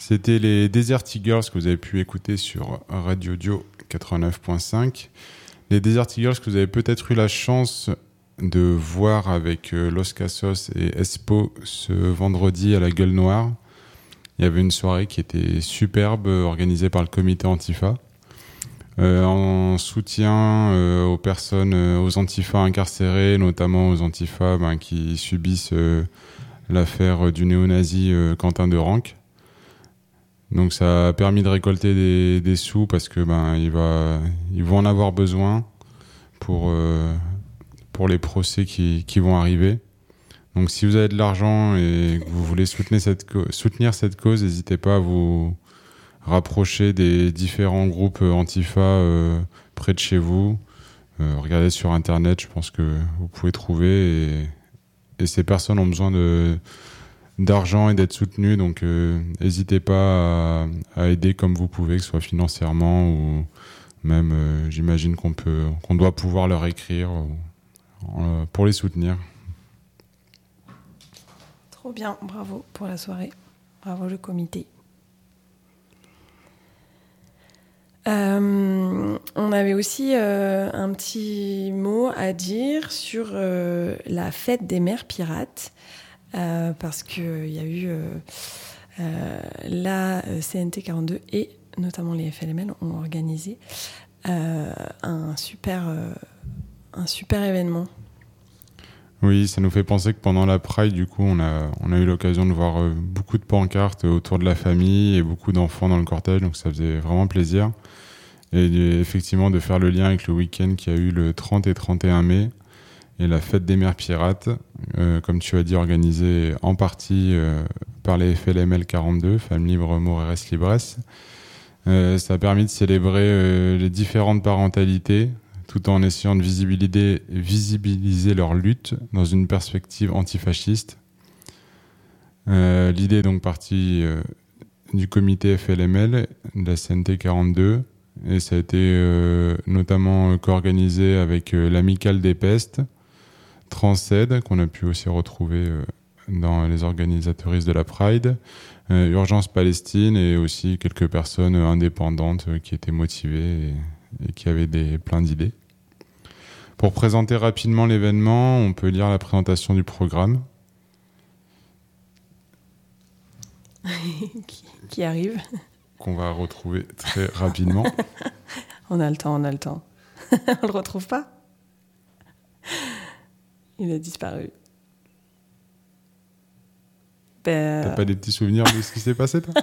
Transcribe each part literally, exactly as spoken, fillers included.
C'était les Desert Eagles que vous avez pu écouter sur Radio Dio quatre-vingt-neuf point cinq. Les Desert Eagles que vous avez peut-être eu la chance de voir avec Los Casos et Espo ce vendredi à la Gueule Noire. Il y avait une soirée qui était superbe, organisée par le comité Antifa, euh, en soutien euh, aux personnes, euh, aux Antifa incarcérés, notamment aux Antifa ben, qui subissent euh, l'affaire du néo-nazi euh, Quentin de Ranc. Donc ça a permis de récolter des, des sous parce que ben il va, ils vont en avoir besoin pour euh, pour les procès qui qui vont arriver. Donc si vous avez de l'argent et que vous voulez soutenir cette soutenir cette cause, n'hésitez pas à vous rapprocher des différents groupes Antifa euh, près de chez vous. Euh, regardez sur internet, je pense que vous pouvez trouver et, et ces personnes ont besoin de d'argent et d'être soutenues, donc n'hésitez euh, pas à, à aider comme vous pouvez, que ce soit financièrement ou même euh, j'imagine qu'on peut qu'on doit pouvoir leur écrire euh, pour les soutenir. Trop bien, bravo pour la soirée, bravo le comité. Euh, on avait aussi euh, un petit mot à dire sur euh, la fête des mères pirates. Euh, parce qu'il euh, y a eu euh, euh, la C N T quarante-deux et notamment les F L M L ont organisé euh, un, super, euh, un super événement. Oui, ça nous fait penser que pendant la Pride, du coup, on a, on a eu l'occasion de voir euh, beaucoup de pancartes autour de la famille et beaucoup d'enfants dans le cortège, donc ça faisait vraiment plaisir. Et, et effectivement, de faire le lien avec le week-end qu'il y a eu le trente et trente et un mai, et la fête des mères pirates, euh, comme tu as dit, organisée en partie euh, par les F L M L quarante-deux, Femmes Libres, Moreres Libres. Euh, ça a permis de célébrer euh, les différentes parentalités, tout en essayant de visibiliser, visibiliser leur lutte dans une perspective antifasciste. Euh, l'idée est donc partie euh, du comité F L M L, de la C N T quarante-deux, et ça a été euh, notamment co-organisé avec euh, l'Amicale des Pestes, Transcède, qu'on a pu aussi retrouver euh, dans les organisateuristes de la Pride, euh, Urgence Palestine et aussi quelques personnes indépendantes euh, qui étaient motivées et, et qui avaient des, plein d'idées. Pour présenter rapidement l'événement, on peut lire la présentation du programme. qui, qui arrive. Qu'on va retrouver très rapidement. On a le temps, on a le temps. On le retrouve pas ? Il a disparu. Ben... T'as pas des petits souvenirs de ce qui s'est passé, toi ?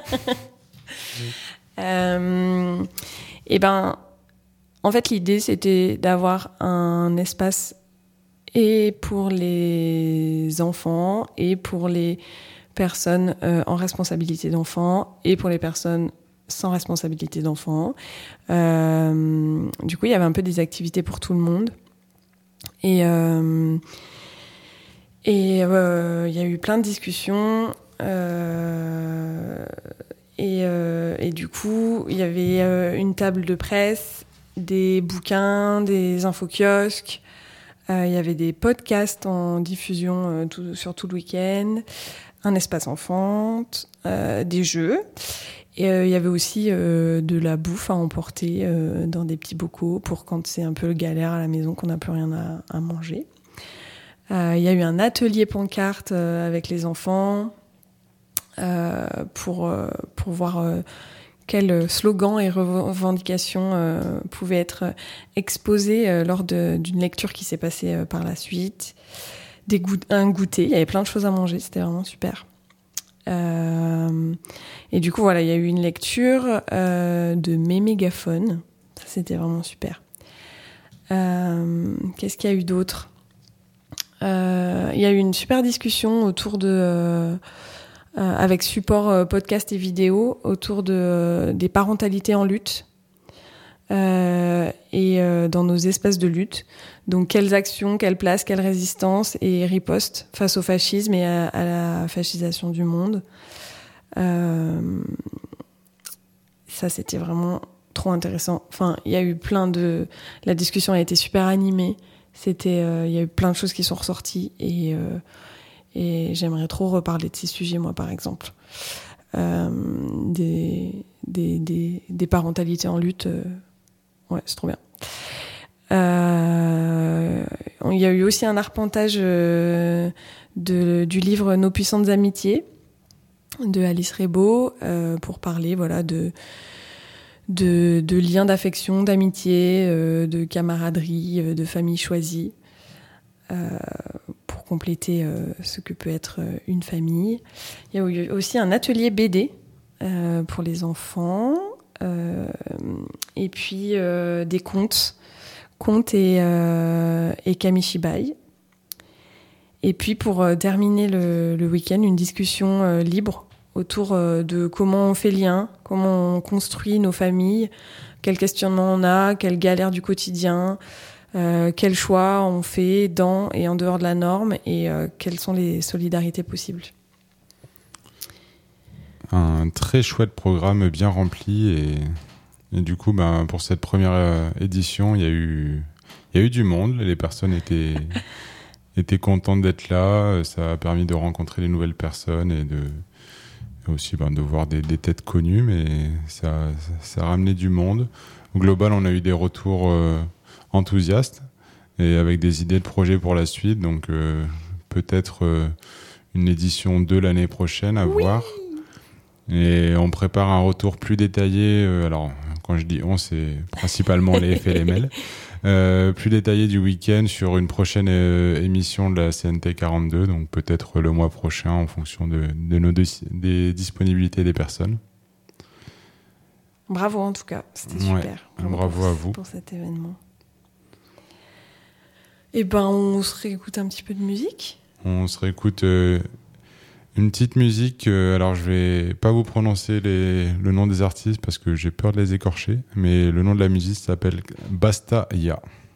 euh, Eh ben, en fait, l'idée, c'était d'avoir un espace et pour les enfants, et pour les personnes euh, en responsabilité d'enfants, et pour les personnes sans responsabilité d'enfants. Euh, du coup, il y avait un peu des activités pour tout le monde. Et euh, et il euh, y a eu plein de discussions euh, et, euh, et du coup il y avait euh, une table de presse, des bouquins, des info-kiosques, il euh, y avait des podcasts en diffusion euh, tout, sur tout le week-end, un espace enfant, euh, des jeux. Et il euh, y avait aussi euh, de la bouffe à emporter euh, dans des petits bocaux pour quand c'est un peu le galère à la maison, qu'on n'a plus rien à, à manger. Il euh, y a eu un atelier pancarte euh, avec les enfants euh, pour, euh, pour voir euh, quels slogans et revendications euh, pouvaient être exposés euh, lors de, d'une lecture qui s'est passée euh, par la suite. Des goût- un goûter, il y avait plein de choses à manger, c'était vraiment super. Euh, et du coup, voilà, il y a eu une lecture euh, de Mes mégaphones. Ça, c'était vraiment super. Euh, qu'est-ce qu'il y a eu d'autre ? euh, Il y a eu une super discussion autour de... Euh, euh, avec support euh, podcast et vidéo, autour de, euh, des parentalités en lutte euh, et euh, dans nos espaces de lutte. Donc, quelles actions, quelle place, quelle résistance et riposte face au fascisme et à, à la fascisation du monde. Euh, ça, c'était vraiment trop intéressant. Enfin, il y a eu plein de... La discussion a été super animée. C'était, euh, il y a eu plein de choses qui sont ressorties et, euh, et j'aimerais trop reparler de ces sujets, moi, par exemple. euh, des, des, des, des parentalités en lutte. Euh, ouais, c'est trop bien. Euh, il y a eu aussi un arpentage euh, de, du livre Nos puissantes amitiés de Alice Rebaud euh, pour parler voilà, de, de, de liens d'affection, d'amitié, euh, de camaraderie, euh, de famille choisie, euh, pour compléter euh, ce que peut être une famille. Il y a eu aussi un atelier B D euh, pour les enfants, euh, et puis euh, des contes, contes et, euh, et kamishibai. Et puis pour euh, terminer le, le week-end, une discussion euh, libre autour euh, de comment on fait lien, comment on construit nos familles, quels questionnements on a, quelles galères du quotidien, euh, quels choix on fait dans et en dehors de la norme et euh, quelles sont les solidarités possibles. Un très chouette programme bien rempli et, et du coup ben, pour cette première euh, édition il y a eu, il y a eu du monde, les personnes étaient, étaient contentes d'être là, ça a permis de rencontrer des nouvelles personnes et de aussi ben, de voir des, des têtes connues, mais ça, ça a ramené du monde. Au global, on a eu des retours euh, enthousiastes et avec des idées de projets pour la suite, donc euh, peut-être euh, une édition deux l'année prochaine à oui. voir. Et on prépare un retour plus détaillé, euh, alors quand je dis on, c'est principalement les F L M L, Euh, plus détaillé du week-end sur une prochaine euh, émission de la C N T quarante-deux, donc peut-être le mois prochain en fonction de, de nos dis- des disponibilités des personnes. Bravo en tout cas, c'était ouais, super. Bravo, bravo pour, à vous pour cet événement. Et ben on se réécoute un petit peu de musique. On se réécoute euh, une petite musique. Euh, alors je vais pas vous prononcer les, le nom des artistes parce que j'ai peur de les écorcher, mais le nom de la musique s'appelle Basta Ya.